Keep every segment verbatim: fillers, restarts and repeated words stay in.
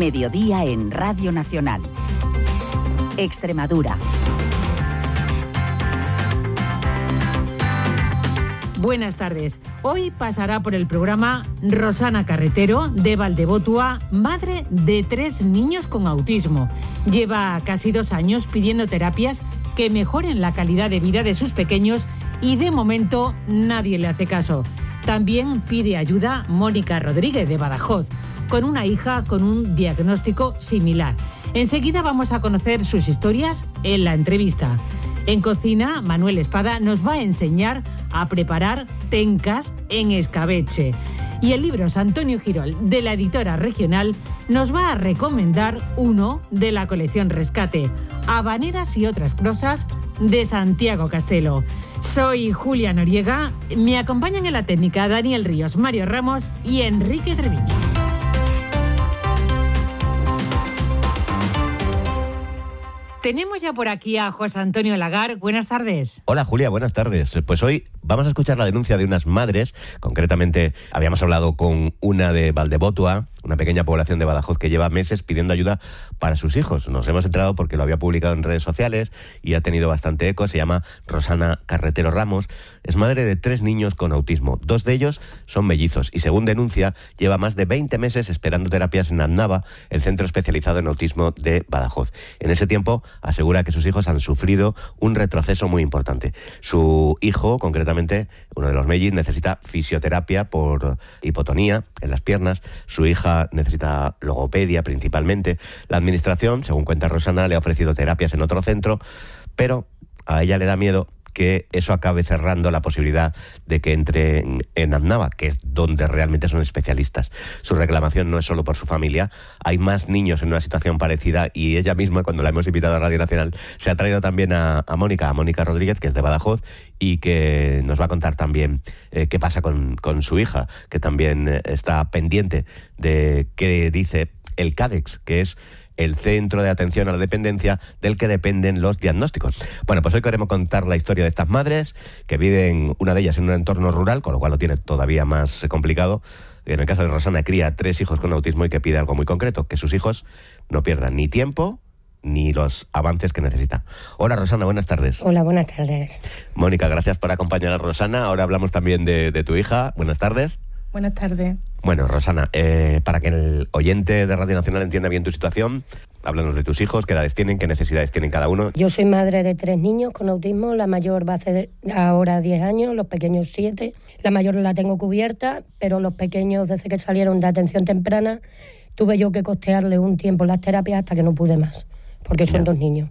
Mediodía en Radio Nacional. Extremadura. Buenas tardes. Hoy pasará por el programa Rosana Carretero, de Valdevotua, madre de tres niños con autismo. Lleva casi dos años pidiendo terapias que mejoren la calidad de vida de sus pequeños y de momento nadie le hace caso. También pide ayuda Mónica Rodríguez, de Badajoz, con una hija con un diagnóstico similar. Enseguida vamos a conocer sus historias en la entrevista. En cocina, Manuel Espada nos va a enseñar a preparar tencas en escabeche. Y el libro Antonio Girol, de la editora Regional, nos va a recomendar uno de la colección Rescate, Habaneras y otras prosas, de Santiago Castelo. Soy Julia Noriega, me acompañan en la técnica Daniel Ríos, Mario Ramos y Enrique Treviño. Tenemos ya por aquí a José Antonio Lagar. Buenas tardes. Hola Julia, buenas tardes. Pues hoy vamos a escuchar la denuncia de unas madres. Concretamente habíamos hablado con una de Valdevotua, una pequeña población de Badajoz que lleva meses pidiendo ayuda para sus hijos. Nos hemos enterado porque lo había publicado en redes sociales y ha tenido bastante eco. Se llama Rosana Carretero Ramos. Es madre de tres niños con autismo. Dos de ellos son mellizos y, según denuncia, lleva más de veinte meses esperando terapias en Annava, el centro especializado en autismo de Badajoz. En ese tiempo asegura que sus hijos han sufrido un retroceso muy importante. Su hijo, concretamente, uno de los mellizos, necesita fisioterapia por hipotonía en las piernas. Su hija necesita logopedia principalmente. La administración, según cuenta Rosana, le ha ofrecido terapias en otro centro, pero a ella le da miedo que eso acabe cerrando la posibilidad de que entre en, en Annava, que es donde realmente son especialistas. Su reclamación no es solo por su familia, hay más niños en una situación parecida y ella misma, cuando la hemos invitado a Radio Nacional, se ha traído también a, a Mónica, a Mónica Rodríguez, que es de Badajoz, y que nos va a contar también eh, qué pasa con, con su hija, que también eh, está pendiente de qué dice el CADEX, que es el Centro de Atención a la Dependencia del que dependen los diagnósticos. Bueno, pues hoy queremos contar la historia de estas madres que viven, una de ellas en un entorno rural, con lo cual lo tiene todavía más complicado. En el caso de Rosana, cría tres hijos con autismo y que pide algo muy concreto, que sus hijos no pierdan ni tiempo ni los avances que necesitan. Hola Rosana, buenas tardes. Hola, buenas tardes. Mónica, gracias por acompañar a Rosana. Ahora hablamos también de, de tu hija. Buenas tardes. Buenas tardes. Bueno, Rosana, eh, para que el oyente de Radio Nacional entienda bien tu situación, háblanos de tus hijos, qué edades tienen, qué necesidades tienen cada uno. Yo soy madre de tres niños con autismo, la mayor va a hacer ahora diez años, los pequeños siete. La mayor la tengo cubierta, pero los pequeños, desde que salieron de atención temprana, tuve yo que costearle un tiempo las terapias hasta que no pude más, porque son ya. Dos niños.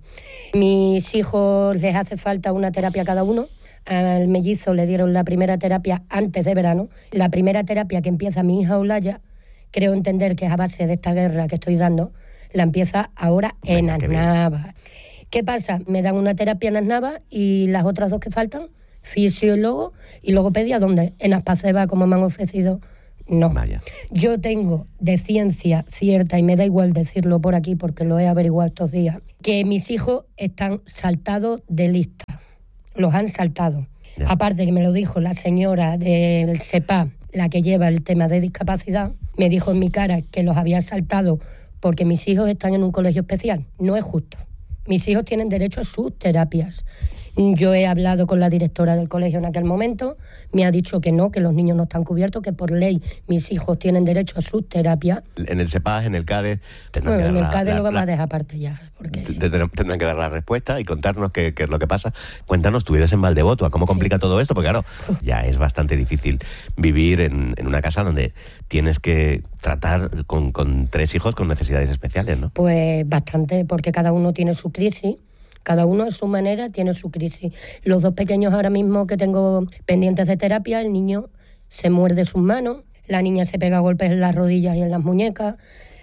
Mis hijos les hace falta una terapia cada uno. Al mellizo le dieron la primera terapia antes de verano. La primera terapia que empieza mi hija Olaya, creo entender que es a base de esta guerra que estoy dando, la empieza ahora en Annava. ¿Qué pasa? Me dan una terapia en Annava y las otras dos que faltan, fisiólogo y logopedia, ¿dónde? En Aspaceba, como me han ofrecido, no. Vaya. Yo tengo de ciencia cierta, y me da igual decirlo por aquí porque lo he averiguado estos días, que mis hijos están saltados de lista. Los han saltado. Ya. Aparte que me lo dijo la señora del SEPA, la que lleva el tema de discapacidad, me dijo en mi cara que los había saltado porque mis hijos están en un colegio especial. No es justo. Mis hijos tienen derecho a sus terapias. Yo he hablado con la directora del colegio en aquel momento, me ha dicho que no, que los niños no están cubiertos, que por ley mis hijos tienen derecho a sus terapias. En el SEPA, en el CADE... Bueno, que en el CADE lo vamos la, a dejar aparte ya. Porque... Tendrán que dar la respuesta y contarnos qué, qué es lo que pasa. Cuéntanos, tú vives en Valdevotua, ¿cómo complica sí. todo esto? Porque claro, ya es bastante difícil vivir en, en una casa donde tienes que tratar con, con tres hijos con necesidades especiales, ¿no? Pues bastante, porque cada uno tiene su crisis. Cada uno a su manera tiene su crisis. Los dos pequeños ahora mismo que tengo pendientes de terapia, el niño se muerde sus manos, la niña se pega golpes en las rodillas y en las muñecas.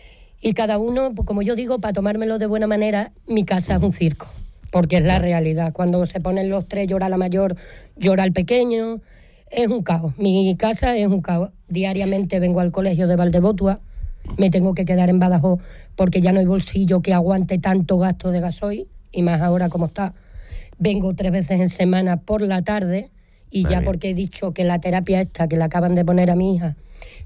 Y cada uno, pues como yo digo, para tomármelo de buena manera, mi casa es un circo, porque es la realidad. Cuando se ponen los tres, llora la mayor, llora el pequeño. Es un caos. Mi casa es un caos. Diariamente vengo al colegio de Valdevotua, me tengo que quedar en Badajoz porque ya no hay bolsillo que aguante tanto gasto de gasoil. Y más ahora como está, vengo tres veces en semana por la tarde y Muy ya bien. Porque he dicho que la terapia esta que le acaban de poner a mi hija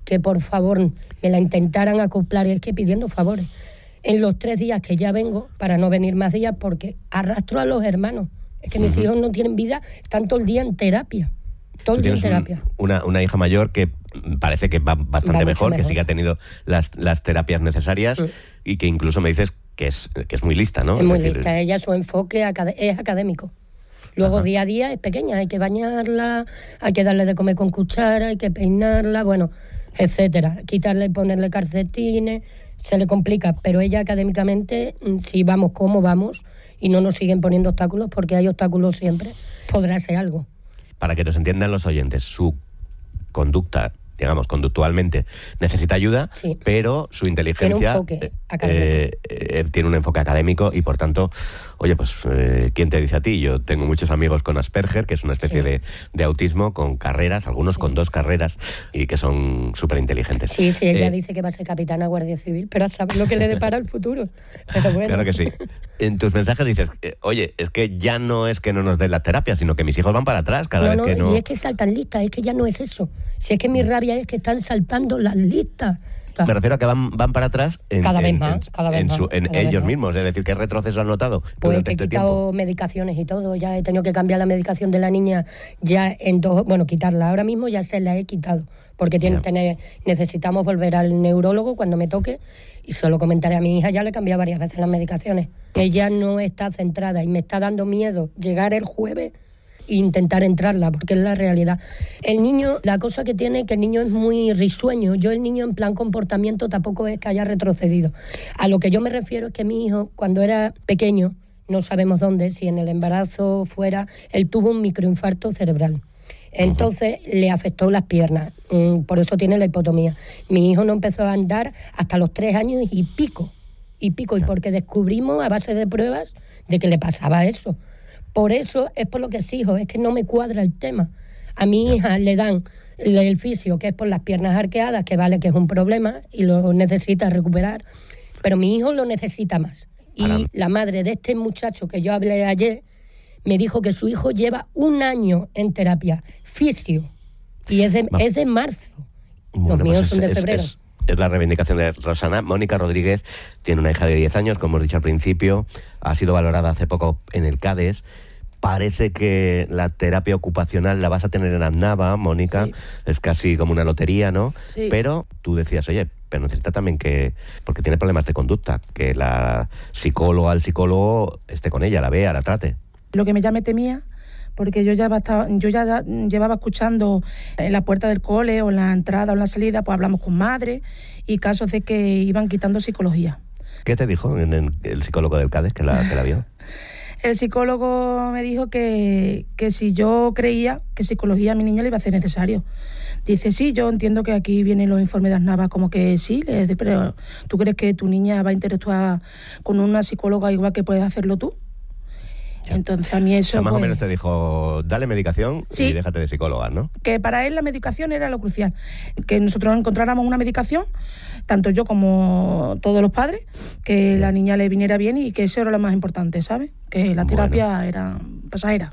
que por favor me la intentaran acoplar, y es que pidiendo favores. En los tres días que ya vengo, para no venir más días, porque arrastro a los hermanos. Es que mis uh-huh. hijos no tienen vida, están todo el día en terapia. Todo el día en terapia. Un, una, una hija mayor que parece que va bastante va mejor, mejor, que sí que ha tenido las, las terapias necesarias uh-huh. y que incluso me dices que es, que es muy lista, ¿no? Es muy es decir, lista, ella su enfoque acad- es académico. Luego Ajá. día a día es pequeña, hay que bañarla, hay que darle de comer con cuchara, hay que peinarla, bueno, etcétera. Quitarle y ponerle calcetines, se le complica, pero ella académicamente, si vamos como vamos y no nos siguen poniendo obstáculos, porque hay obstáculos siempre, podrá ser algo. Para que nos entiendan los oyentes, su conducta, digamos, conductualmente, necesita ayuda, sí. pero su inteligencia tiene un enfoque académico. Eh, eh, tiene un enfoque académico y, por tanto, oye, pues, eh, ¿quién te dice a ti? Yo tengo muchos amigos con Asperger, que es una especie sí. de, de autismo, con carreras, algunos sí. con dos carreras, y que son súper inteligentes. Sí, sí, ella eh, dice que va a ser capitana Guardia Civil, pero a saber lo que le depara el futuro. Pero bueno. Claro que sí. En tus mensajes dices, eh, oye, es que ya no es que no nos den la terapia, sino que mis hijos van para atrás cada no, vez no, que no... Y es que saltan listas, es que ya no es eso. Si es que mi rabia es que están saltando las listas. Me refiero a que van, van para atrás en, cada vez en, más, en, cada vez en, más, su, en cada ellos vez mismos. Es decir, ¿qué retroceso han notado pues durante he este quitado tiempo? medicaciones y todo. Ya he tenido que cambiar la medicación de la niña ya en dos... Bueno, quitarla. Ahora mismo ya se la he quitado. Porque tiene, yeah. tener, necesitamos volver al neurólogo cuando me toque. Y solo comentaré a mi hija, ya le he cambiado varias veces las medicaciones. Ella no está centrada y me está dando miedo llegar el jueves e intentar entrarla, porque es la realidad. El niño, la cosa que tiene es que el niño es muy risueño. Yo el niño en plan comportamiento tampoco es que haya retrocedido. A lo que yo me refiero es que mi hijo, cuando era pequeño, no sabemos dónde, si en el embarazo fuera, él tuvo un microinfarto cerebral. Entonces uh-huh. le afectó las piernas, por eso tiene la hipotomía. Mi hijo no empezó a andar hasta los tres años y pico, y pico, y porque descubrimos a base de pruebas de que le pasaba eso. Por eso es por lo que exijo, es que no me cuadra el tema. A mi hija le dan el fisio, que es por las piernas arqueadas, que vale que es un problema y lo necesita recuperar, pero mi hijo lo necesita más. Y Para... la madre de este muchacho que yo hablé ayer me dijo que su hijo lleva un año en terapia, fisio, y es de, es de marzo. Bueno, Los míos pues son de es, febrero. Es, es la reivindicación de Rosana. Mónica Rodríguez tiene una hija de diez años, como hemos dicho al principio, ha sido valorada hace poco en el CADES. Parece que la terapia ocupacional la vas a tener en Aznava, Mónica, sí. es casi como una lotería, ¿no? Sí. Pero tú decías, oye, pero necesita también que, porque tiene problemas de conducta, que la psicóloga, el psicólogo esté con ella, la vea, la trate. Lo que me ya me temía, porque yo ya, estaba, yo ya llevaba escuchando en la puerta del cole o en la entrada o en la salida, pues hablamos con madres y casos de que iban quitando psicología. ¿Qué te dijo en el, el psicólogo del CADES que la, que la vio? El psicólogo me dijo que, que si yo creía que psicología a mi niña le iba a hacer necesario. Dice, sí, yo entiendo que aquí vienen los informes de Aznava como que sí, pero ¿tú crees que tu niña va a interactuar con una psicóloga igual que puedes hacerlo tú? Entonces a mí eso... O sea, más pues, o menos te dijo, dale medicación sí, y déjate de psicóloga, ¿no? Que para él la medicación era lo crucial. Que nosotros encontráramos una medicación, tanto yo como todos los padres, que bien. La niña le viniera bien y que eso era lo más importante, ¿sabes? Que la terapia bueno. era pasajera.